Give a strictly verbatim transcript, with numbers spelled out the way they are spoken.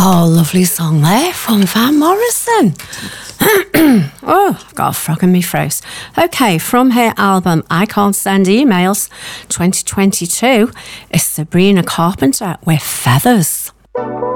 Oh, lovely song there from Van Morrison. Oh, I've got a frog in me throat. Okay, from her album I Can't Send Emails twenty twenty-two, it's Sabrina Carpenter with Feathers.